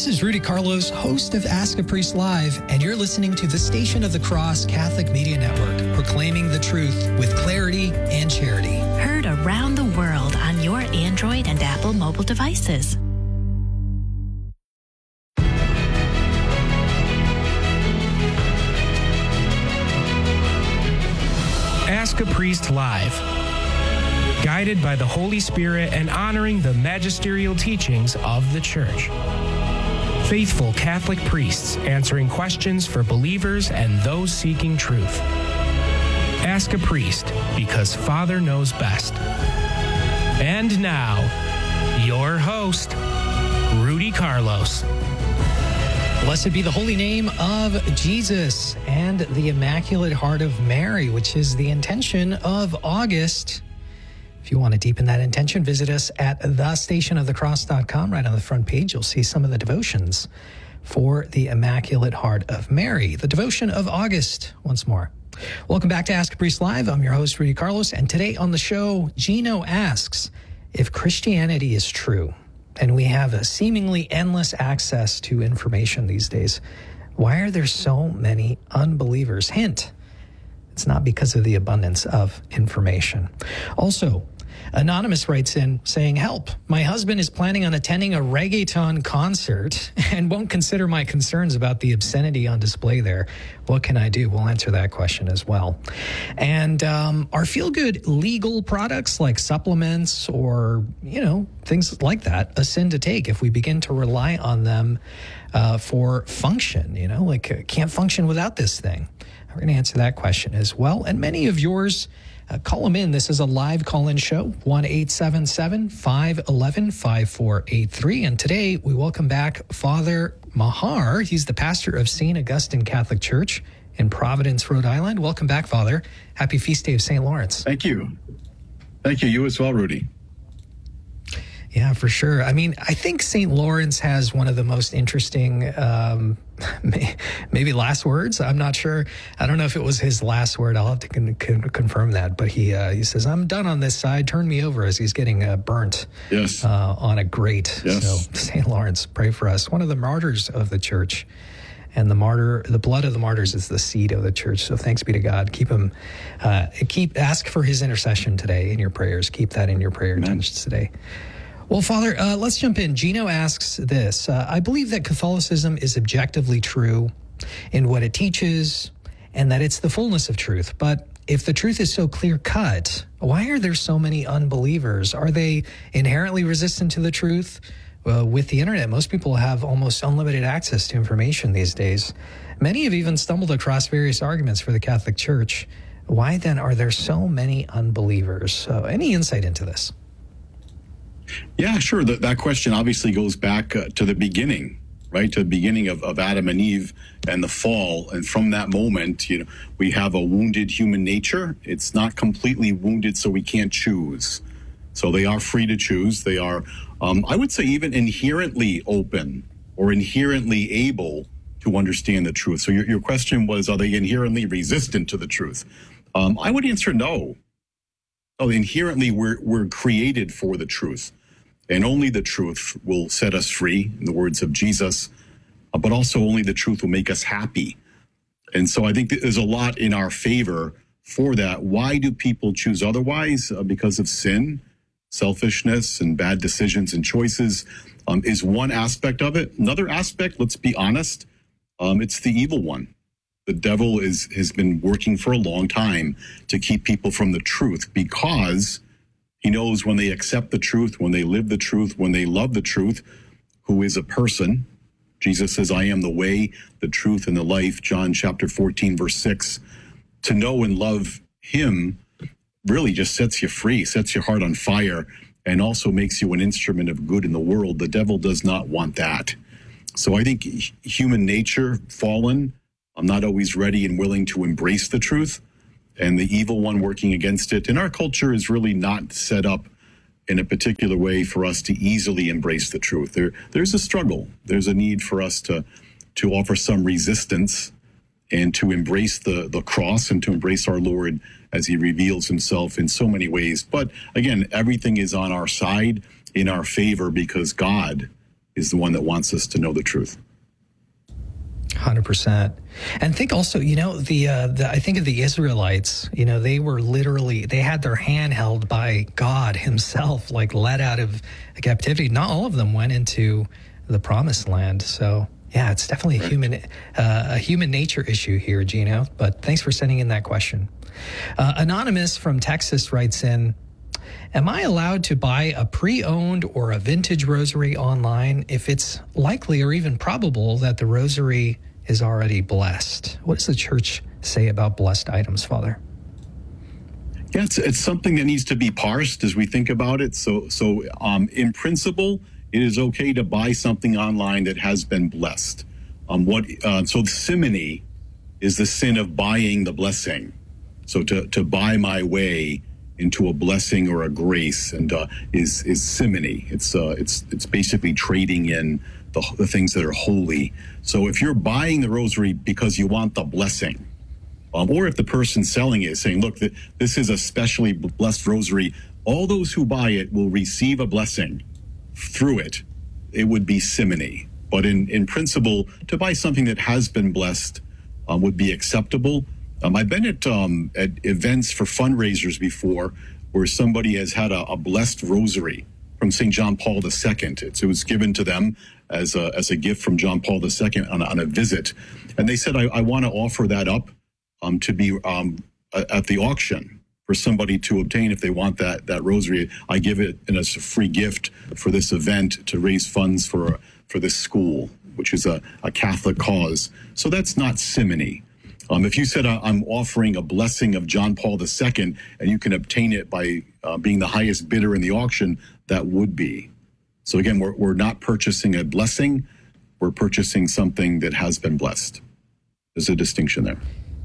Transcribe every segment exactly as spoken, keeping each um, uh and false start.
This is Rudy Carlos, host of Ask a Priest Live, and you're listening to the Station of the Cross Catholic Media Network, proclaiming the truth with clarity and charity. Heard around the world on your Android and Apple mobile devices. Ask a Priest Live. Guided by the Holy Spirit and honoring the magisterial teachings of the Church. Faithful Catholic priests answering questions for believers and those seeking truth. Ask a Priest, because Father knows best. And now, your host, Rudy Carlos. Blessed be the holy name of Jesus and the Immaculate Heart of Mary, which is the intention of August. If you want to deepen that intention, visit us at the station of the cross dot com. Right on the front page, you'll see some of the devotions for the Immaculate Heart of Mary, the devotion of August, once more. Welcome back to Ask a Priest Live. I'm your host, Rudy Carlos, and today on the show, Gino asks, if Christianity is true, and we have a seemingly endless access to information these days, why are there so many unbelievers? Hint, it's not because of the abundance of information. Also, Anonymous writes in saying, help, my husband is planning on attending a reggaeton concert and won't consider my concerns about the obscenity on display there. What can I do? We'll answer that question as well. And um, are feel-good legal products like supplements or, you know, things like that a sin to take if we begin to rely on them uh, for function, you know, like uh, can't function without this thing? We're going to answer that question as well. And many of yours, uh, call them in. This is a live call-in show, one eight seven seven, five one one, five four eight three. And today we welcome back Father Mahar. He's the pastor of Saint Augustine Catholic Church in Providence, Rhode Island. Welcome back, Father. Happy Feast Day of Saint Lawrence. Thank you. Thank you. You as well, Rudy. Yeah, for sure. I mean, I think Saint Lawrence has one of the most interesting, um, maybe last words. I'm not sure. I don't know if it was his last word. I'll have to con- con- confirm that. But he uh, he says, I'm done on this side. Turn me over, as he's getting uh, burnt yes. uh, on a grate. Yes. So Saint Lawrence, pray for us. One of the martyrs of the church. And the martyr, the blood of the martyrs is the seed of the church. So thanks be to God. Keep him, uh, keep ask for his intercession today in your prayers. Keep that in your prayer intentions today. Well, Father, uh, let's jump in. Gino asks this. Uh, I believe that Catholicism is objectively true in what it teaches and that it's the fullness of truth. But if the truth is so clear-cut, why are there so many unbelievers? Are they inherently resistant to the truth? Uh, with the internet, most people have almost unlimited access to information these days. Many have even stumbled across various arguments for the Catholic Church. Why then are there so many unbelievers? So any insight into this? Yeah, sure. That, that question obviously goes back uh, to the beginning, right? To the beginning of, of Adam and Eve and the fall. And from that moment, you know, we have a wounded human nature. It's not completely wounded, so we can't choose. So they are free to choose. They are, um, I would say, even inherently open or inherently able to understand the truth. So your, your question was, are they inherently resistant to the truth? Um, I would answer no. Oh, inherently, we're we're created for the truth. And only the truth will set us free, in the words of Jesus, uh, but also only the truth will make us happy. And so I think there's a lot in our favor for that. Why do people choose otherwise? Uh, because of sin, selfishness, and bad decisions and choices um, is one aspect of it. Another aspect, let's be honest, um, it's the evil one. The devil is has been working for a long time to keep people from the truth because he knows when they accept the truth, when they live the truth, when they love the truth, who is a person. Jesus says, I am the way, the truth, and the life. John chapter fourteen, verse six. To know and love him really just sets you free, sets your heart on fire, and also makes you an instrument of good in the world. The devil does not want that. So I think human nature, fallen, I'm not always ready and willing to embrace the truth. And the evil one working against it. And our culture is really not set up in a particular way for us to easily embrace the truth. There, there's a struggle. There's a need for us to, to offer some resistance and to embrace the, the cross and to embrace our Lord as he reveals himself in so many ways. But again, everything is on our side, in our favor, because God is the one that wants us to know the truth. one hundred percent. And think also, you know, the, uh, the I think of the Israelites, you know, they were literally, they had their hand held by God himself, like led out of captivity. Not all of them went into the promised land. So, yeah, it's definitely a human, uh, a human nature issue here, Gino. But thanks for sending in that question. Uh, Anonymous from Texas writes in, am I allowed to buy a pre-owned or a vintage rosary online if it's likely or even probable that the rosary is already blessed? What does the church say about blessed items, Father? Yeah, it's, it's something that needs to be parsed as we think about it. So, so um, in principle, it is okay to buy something online that has been blessed. Um, what? Uh, so simony is the sin of buying the blessing. So to, to buy my way into a blessing or a grace, and uh, is is simony. It's uh, it's it's basically trading in the, the things that are holy. So if you're buying the rosary because you want the blessing, um, or if the person selling it is saying, "Look, th- this is a specially blessed rosary. All those who buy it will receive a blessing through it," it would be simony. But in in principle, to buy something that has been blessed um, would be acceptable. Um, I've been at um, at events for fundraisers before where somebody has had a, a blessed rosary from Saint John Paul the Second. It's, it was given to them as a, as a gift from John Paul the Second on, on a visit. And they said, I, I want to offer that up um, to be um, at the auction for somebody to obtain if they want that, that rosary. I give it as a free gift for this event to raise funds for, for this school, which is a, a Catholic cause. So that's not simony. Um, if you said uh, I'm offering a blessing of John Paul the Second and you can obtain it by uh, being the highest bidder in the auction, that would be. So again, we're, we're not purchasing a blessing, we're purchasing something that has been blessed. There's a distinction there.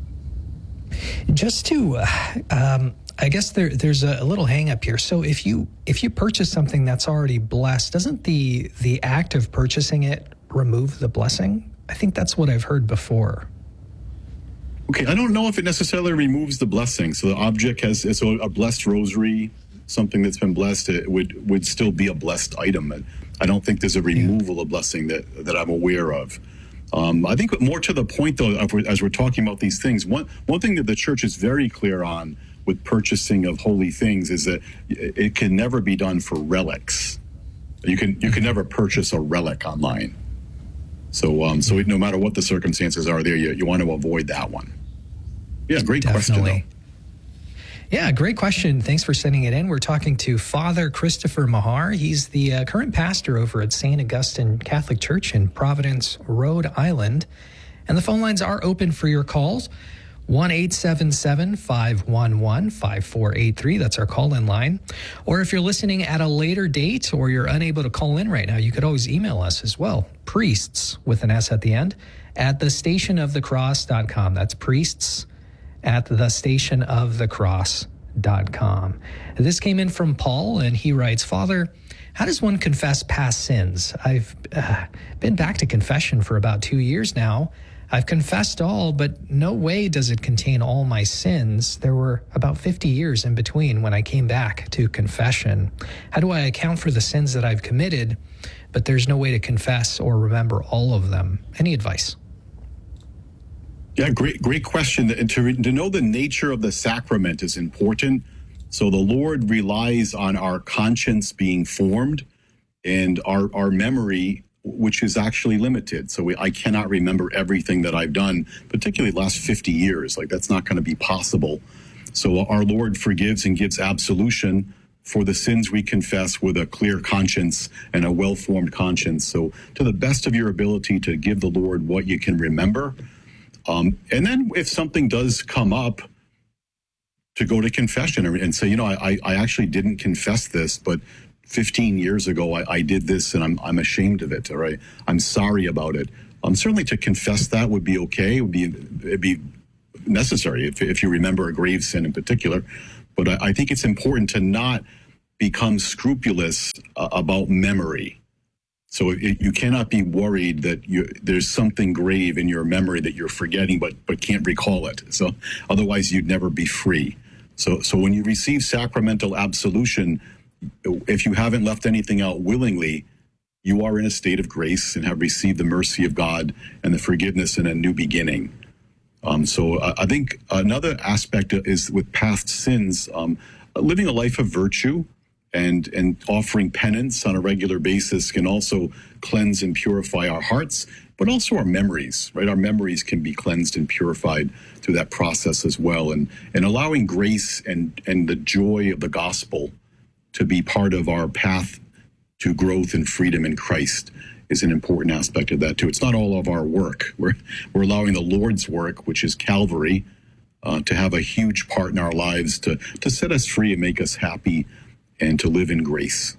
Just to, uh, um, I guess there, there's a, a little hang up here. So if you if you purchase something that's already blessed, doesn't the the act of purchasing it remove the blessing? I think that's what I've heard before. Okay, I don't know if it necessarily removes the blessing. So the object has, so a blessed rosary, something that's been blessed, it would would still be a blessed item. I don't think there's a removal of blessing that, that I'm aware of. Um, I think more to the point, though, as we're talking about these things, one one thing that the church is very clear on with purchasing of holy things is that it can never be done for relics. You can you can never purchase a relic online. So, um, so no matter what the circumstances are there, you, you want to avoid that one. Yeah, great Definitely. question, though. Yeah, great question. Thanks for sending it in. We're talking to Father Christopher Mahar. He's the uh, current pastor over at Saint Augustine Catholic Church in Providence, Rhode Island. And the phone lines are open for your calls. one eight seven seven, five one one, five four eight three. That's our call-in line. Or if you're listening at a later date or you're unable to call in right now, you could always email us as well. Priests, with an S at the end, at the station of the cross dot com. That's priests at the station of the cross dot com. This came in from Paul, and he writes, Father, how does one confess past sins? I've uh, been back to confession for about two years now. I've confessed all, but no way does it contain all my sins. There were about fifty years in between when I came back to confession. How do I account for the sins that I've committed, but there's no way to confess or remember all of them? Any advice? Yeah, great, great question. And to, to know the nature of the sacrament is important. So the Lord relies on our conscience being formed and our, our memory, which is actually limited. So we, I cannot remember everything that I've done, particularly the last fifty years. Like, that's not going to be possible. So our Lord forgives and gives absolution for the sins we confess with a clear conscience and a well-formed conscience. So to the best of your ability to give the Lord what you can remember. Um, and then if something does come up, to go to confession and say, you know, I, I actually didn't confess this, but fifteen years ago, I, I did this and I'm I'm ashamed of it, all right? I'm sorry about it. Um, certainly to confess that would be okay. It would be, it'd be necessary if, if you remember a grave sin in particular. But I, I think it's important to not become scrupulous uh, about memory. So it, you cannot be worried that you, there's something grave in your memory that you're forgetting but but can't recall it. So otherwise you'd never be free. So so when you receive sacramental absolution, if you haven't left anything out willingly, you are in a state of grace and have received the mercy of God and the forgiveness and a new beginning. Um, so I, I think another aspect is with past sins, um, living a life of virtue and, and offering penance on a regular basis can also cleanse and purify our hearts, but also our memories, right? Our memories can be cleansed and purified through that process as well. And, and allowing grace and, and the joy of the gospel to be part of our path to growth and freedom in Christ is an important aspect of that too. It's not all of our work. We're we're allowing the Lord's work, which is Calvary, uh, to have a huge part in our lives to to set us free and make us happy and to live in grace.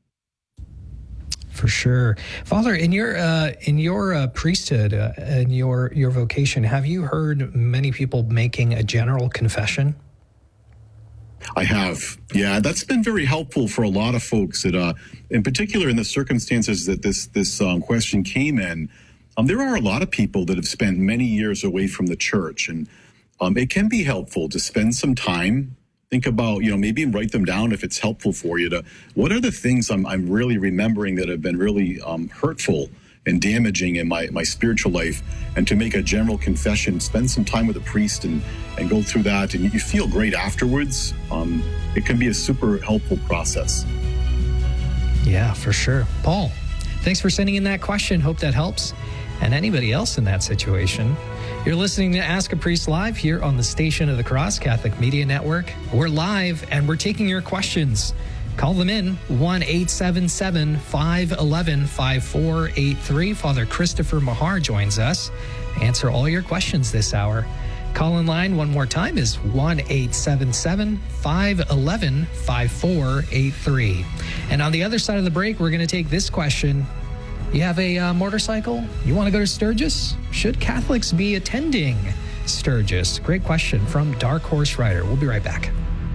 For sure. Father, in your uh, in your uh, priesthood uh, and your your vocation, have you heard many people making a general confession? I have. Yeah, that's been very helpful for a lot of folks that, uh, in particular in the circumstances that this this um, question came in. Um, there are a lot of people that have spent many years away from the church, and um, it can be helpful to spend some time. Think about, you know, maybe write them down if it's helpful for you to, what are the things I'm, I'm really remembering that have been really um, hurtful and damaging in my, my spiritual life, and to make a general confession, spend some time with a priest and, and go through that, and you feel great afterwards. Um, it can be a super helpful process. Yeah, for sure. Paul, thanks for sending in that question. Hope that helps. And anybody else in that situation. You're listening to Ask a Priest Live here on the Station of the Cross Catholic Media Network. We're live and we're taking your questions. Call them in, one eight seven seven, five one one, five four eight three. Father Christopher Mahar joins us to answer all your questions this hour. Call in line one more time is one eight seven seven, five one one, five four eight three. And on the other side of the break, we're going to take this question. You have a uh, motorcycle? You want to go to Sturgis? Should Catholics be attending Sturgis? Great question from Dark Horse Rider. We'll be right back.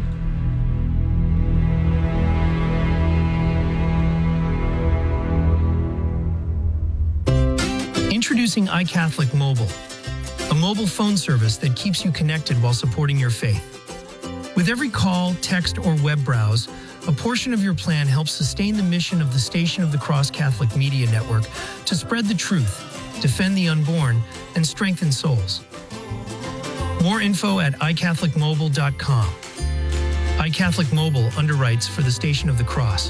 Introducing iCatholic Mobile, a mobile phone service that keeps you connected while supporting your faith. With every call, text, or web browse, a portion of your plan helps sustain the mission of the Station of the Cross Catholic Media Network to spread the truth, defend the unborn, and strengthen souls. More info at i catholic mobile dot com. iCatholic Mobile underwrites for the Station of the Cross.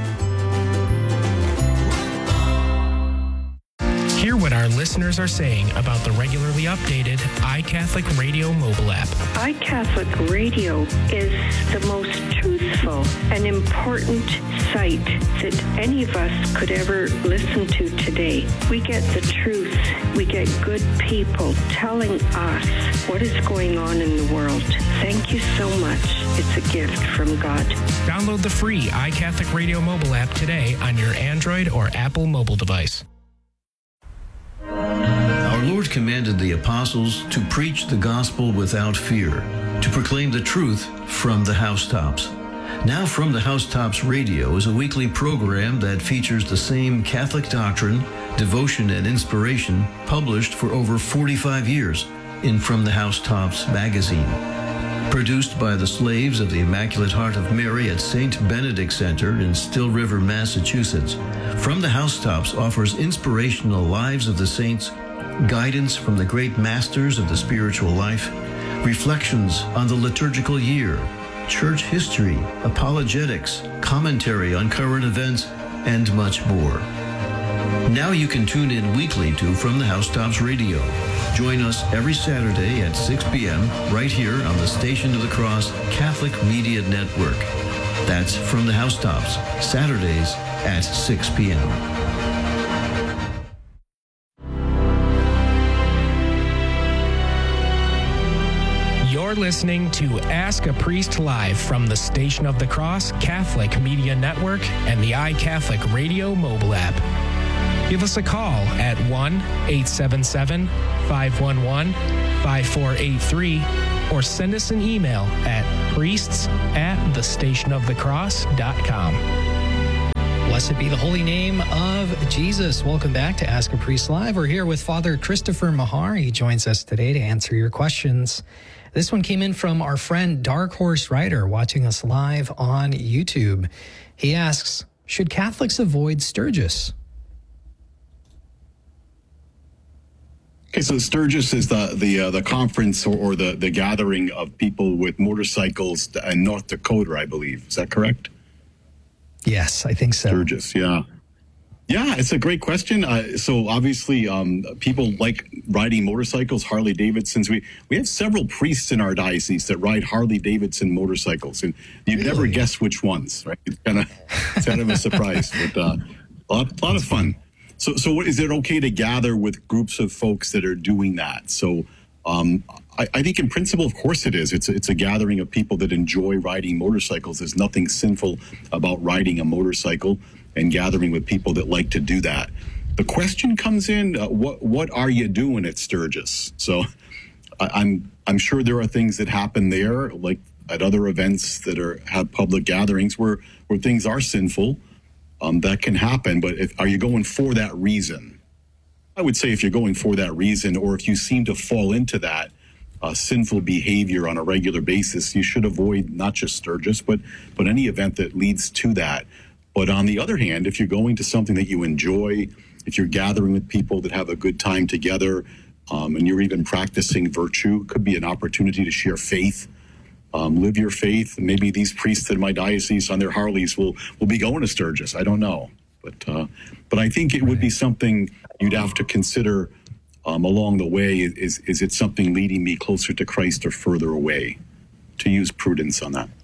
Hear what our listeners are saying about the regularly updated iCatholic Radio mobile app. iCatholic Radio is the most truthful and important site that any of us could ever listen to today. We get the truth. We get good people telling us what is going on in the world. Thank you so much. It's a gift from God. Download the free iCatholic Radio mobile app today on your Android or Apple mobile device. Our Lord commanded the apostles to preach the gospel without fear, to proclaim the truth from the housetops. Now From the Housetops Radio is a weekly program that features the same Catholic doctrine, devotion, and inspiration published for over forty-five years in From the Housetops magazine. Produced by the Slaves of the Immaculate Heart of Mary at Saint Benedict Center in Still River, Massachusetts, From the Housetops offers inspirational lives of the saints, guidance from the great masters of the spiritual life, reflections on the liturgical year, church history, apologetics, commentary on current events, and much more. Now you can tune in weekly to From the Housetops Radio. Join us every Saturday at six p.m. right here on the Station of the Cross Catholic Media Network. That's From the Housetops, Saturdays at six p.m. You're listening to Ask a Priest Live from the Station of the Cross Catholic Media Network and the iCatholic Radio mobile app. Give us a call at one eight seven seven, five one one, five four eight three or send us an email at priests at the station of the cross dot com. Blessed be the holy name of Jesus. Welcome back to Ask a Priest Live. We're here with Father Christopher Mahar. He joins us today to answer your questions. This one came in from our friend Dark Horse Rider watching us live on YouTube. He asks, should Catholics avoid Sturgis? Okay, so Sturgis is the the uh, the conference or, or the the gathering of people with motorcycles in North Dakota, I believe. Is that correct? Yes, I think so. Sturgis, yeah. Yeah, it's a great question. Uh, so obviously, um, people like riding motorcycles, Harley Davidsons. We we have several priests in our diocese that ride Harley Davidson motorcycles, and you'd really? never guess which ones. Right? It's kind of it's kind of a surprise, but uh, a lot, a lot of fun. So, so what, is it okay to gather with groups of folks that are doing that? So, um, I, I think in principle, of course, it is. It's it's a gathering of people that enjoy riding motorcycles. There's nothing sinful about riding a motorcycle and gathering with people that like to do that. The question comes in, uh, what what are you doing at Sturgis? So I, I'm I'm sure there are things that happen there, like at other events that are have public gatherings where, where things are sinful. Um, that can happen, but if, are you going for that reason? I would say if you're going for that reason, or if you seem to fall into that uh, sinful behavior on a regular basis, you should avoid not just Sturgis, but but any event that leads to that. But on the other hand, if you're going to something that you enjoy, if you're gathering with people that have a good time together, um, and you're even practicing virtue, could be an opportunity to share faith, um, live your faith. Maybe these priests in my diocese on their Harleys will, will be going to Sturgis. I don't know. But, uh, but I think it would be something you'd have to consider um, along the way. Is, is it something leading me closer to Christ or further away? To use prudence on that.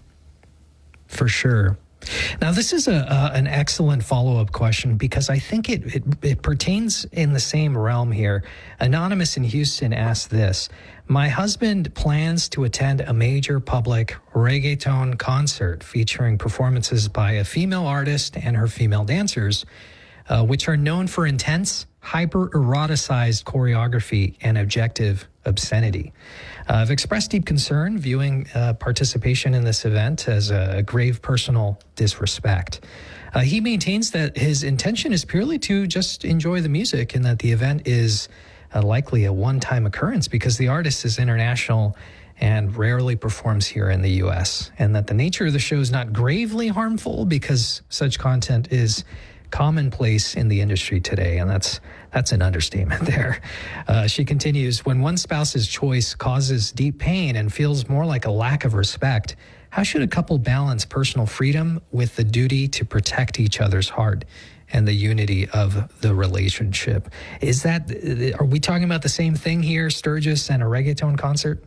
For sure. Now, this is a uh, an excellent follow-up question because I think it, it it pertains in the same realm here. Anonymous in Houston asked this: my husband plans to attend a major public reggaeton concert featuring performances by a female artist and her female dancers, uh, which are known for intense, hyper-eroticized choreography and objective obscenity. Uh, I've expressed deep concern viewing uh, participation in this event as a grave personal disrespect. Uh, he maintains that his intention is purely to just enjoy the music and that the event is uh, likely a one-time occurrence because the artist is international and rarely performs here in the U S, and that the nature of the show is not gravely harmful because such content is commonplace in the industry today, and that's that's an understatement there. Uh, she continues, when one spouse's choice causes deep pain and feels more like a lack of respect, how should a couple balance personal freedom with the duty to protect each other's heart and the unity of the relationship? Is that, are we talking about the same thing here, Sturgis and a reggaeton concert?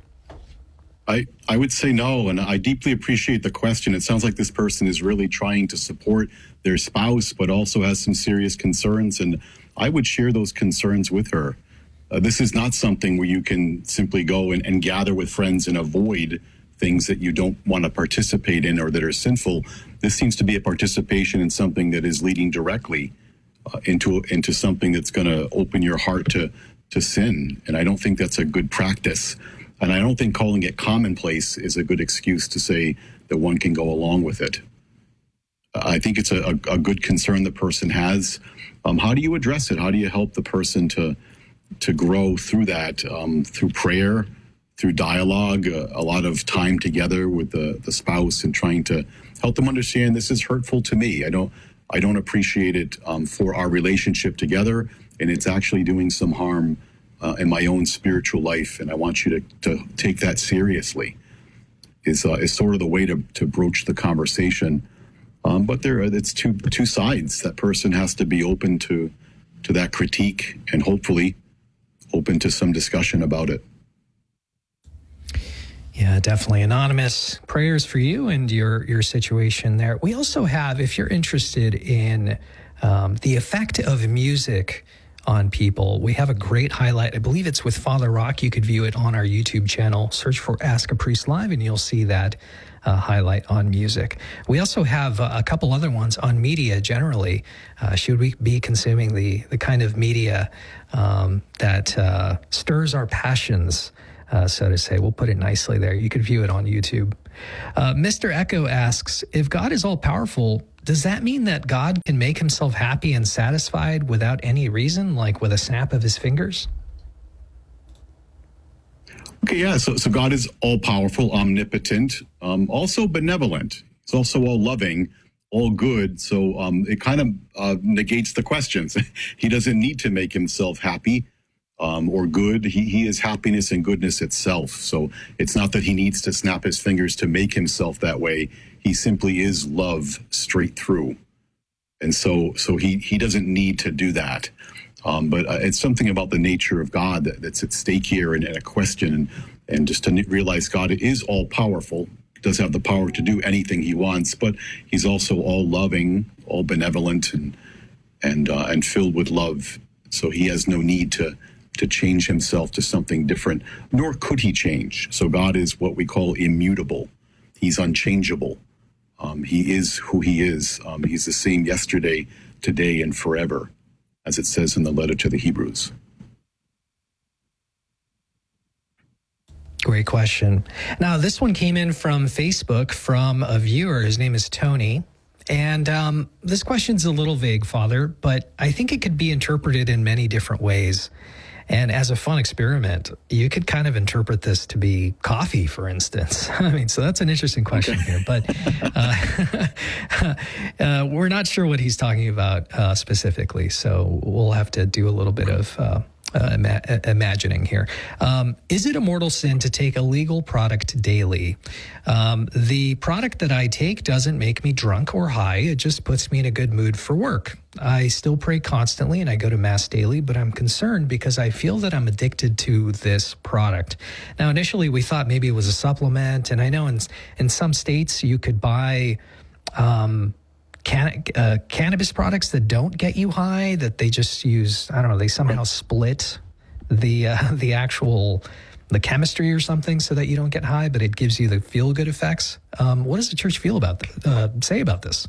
I, I would say no, and I deeply appreciate the question. It sounds like this person is really trying to support their spouse, but also has some serious concerns, and I would share those concerns with her. Uh, this is not something where you can simply go and, and gather with friends and avoid things that you don't want to participate in or that are sinful. This seems to be a participation in something that is leading directly uh, into into something that's going to open your heart to, to sin, and I don't think that's a good practice. And I don't think calling it commonplace is a good excuse to say that one can go along with it. I think it's a, a, a good concern the person has. Um, how do you address it? How do you help the person to to grow through that? Um, through prayer, through dialogue, uh, a lot of time together with the, the spouse and trying to help them understand this is hurtful to me. I don't I don't appreciate it um, for our relationship together, and it's actually doing some harm Uh, in my own spiritual life, and I want you to, to take that seriously, is uh, is sort of the way to, to broach the conversation. Um, but there, it's two two sides. That person has to be open to to that critique and hopefully open to some discussion about it. Yeah, definitely. Anonymous, prayers for you and your your situation there. We also have, if you're interested in um, the effect of music on people, we have a great highlight. I believe it's with Father Rock. You could view it on our YouTube channel. Search for Ask a Priest Live and you'll see that uh, highlight on music. We also have uh, a couple other ones on media generally. Uh, should we be consuming the, the kind of media um, that uh, stirs our passions, uh, so to say? We'll put it nicely there. You could view it on YouTube. Uh, Mister Echo asks, if God is all powerful, does that mean that God can make himself happy and satisfied without any reason, like with a snap of his fingers? Okay, yeah, so, so God is all-powerful, omnipotent, um, also benevolent. He's also all-loving, all good, so um, it kind of uh, negates the questions. He doesn't need to make himself happy. um, or good. He, he is happiness and goodness itself. So it's not that he needs to snap his fingers to make himself that way. He simply is love straight through. And so so he, he doesn't need to do that. Um, but uh, it's something about the nature of God that, that's at stake here, and, and a question, and, and just to realize God is all-powerful, does have the power to do anything he wants, but he's also all-loving, all-benevolent, and and uh, and filled with love. So he has no need to to change himself to something different, nor could he change. So God is what we call immutable. He's unchangeable. Um, he is who he is. Um, he's the same yesterday, today, and forever, as it says in the letter to the Hebrews. Great question. Now, this one came in from Facebook from a viewer. His name is Tony. And um, this question's a little vague, Father, but I think it could be interpreted in many different ways. And as a fun experiment, you could kind of interpret this to be coffee, for instance. I mean, so that's an interesting question okay. here. But uh, uh, we're not sure what he's talking about uh, specifically. So we'll have to do a little bit of uh, uh, ima- imagining here. Um, is it a mortal sin to take a legal product daily? Um, the product that I take doesn't make me drunk or high. It just puts me in a good mood for work. I still pray constantly and I go to Mass daily, but I'm concerned because I feel that I'm addicted to this product. Now, initially we thought maybe it was a supplement, and I know in in some states you could buy um, can, uh, cannabis products that don't get you high, that they just use, I don't know, they somehow split the uh, the actual the chemistry or something so that you don't get high, but it gives you the feel-good effects. Um, what does the church feel about th- uh, say about this?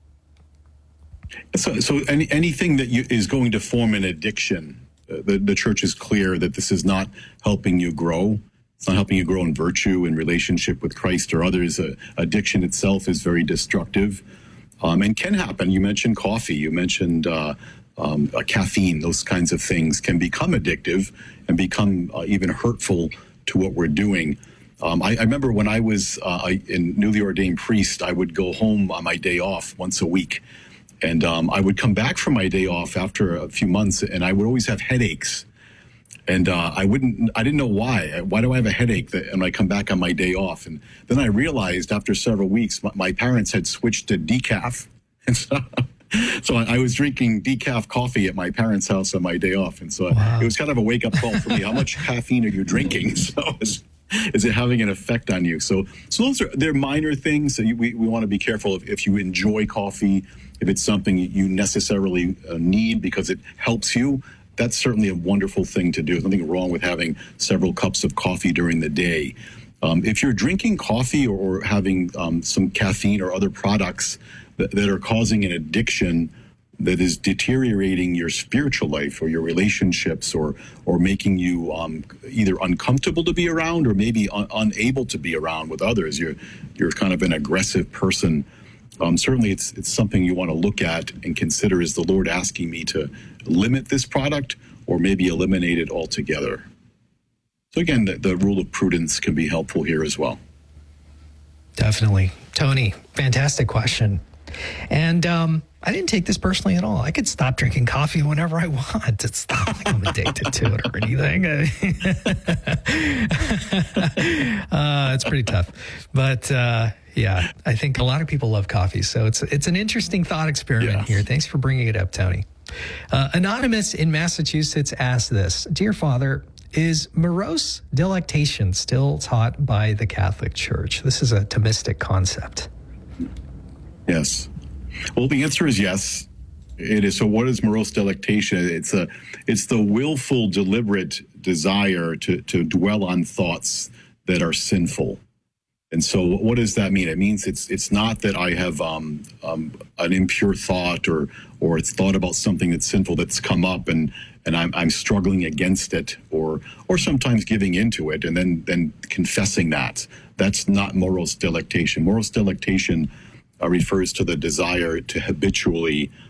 So, so any, anything that you, is going to form an addiction, uh, the, the church is clear that this is not helping you grow. It's not helping you grow in virtue, in relationship with Christ or others. Uh, addiction itself is very destructive um, and can happen. You mentioned coffee. You mentioned uh, um, uh, caffeine. Those kinds of things can become addictive and become uh, even hurtful to what we're doing. Um, I, I remember when I was uh, I, in newly ordained priest, I would go home on my day off once a week. And um, I would come back from my day off after a few months, and I would always have headaches. And uh, I wouldn't, I didn't know why. Why do I have a headache that, when I come back on my day off? And then I realized after several weeks, my, my parents had switched to decaf. And so, so I, I was drinking decaf coffee at my parents' house on my day off. And so wow. It was kind of a wake-up call for me. How much caffeine are you drinking? So is, is it having an effect on you? So, so those are, they're minor things. So you, we, we want to be careful if, if you enjoy coffee. If it's something you necessarily uh, need because it helps you, that's certainly a wonderful thing to do. There's nothing wrong with having several cups of coffee during the day. Um, if you're drinking coffee or, or having um, some caffeine or other products that, that are causing an addiction that is deteriorating your spiritual life or your relationships or or making you um, either uncomfortable to be around or maybe un- unable to be around with others, you're you're kind of an aggressive person. Um, certainly, it's it's something you want to look at and consider. Is the Lord asking me to limit this product or maybe eliminate it altogether? So again, the, the rule of prudence can be helpful here as well. Definitely. Tony, fantastic question. And um, I didn't take this personally at all. I could stop drinking coffee whenever I want. It's not like I'm addicted to it or anything. uh, it's pretty tough. But uh, yeah, I think a lot of people love coffee. So it's it's an interesting thought experiment yeah. here. Thanks for bringing it up, Tony. Uh, Anonymous in Massachusetts asked this. Dear Father, is morose delectation still taught by the Catholic Church? This is a Thomistic concept. Yes. Well, the answer is yes. It is. So what is morose delectation? It's a, it's the willful, deliberate desire to, to dwell on thoughts that are sinful. And so what does that mean? It means it's it's not that I have um, um, an impure thought or or it's thought about something that's sinful that's come up and and I'm I'm struggling against it or or sometimes giving into it and then then confessing that. That's not morose delectation. Morose delectation Uh, refers to the desire to habitually